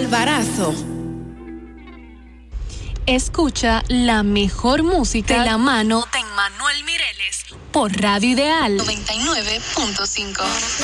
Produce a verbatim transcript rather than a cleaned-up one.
Alvarazo. Escucha la mejor música de la mano de Manuel Mireles por Radio Ideal noventa y nueve punto cinco.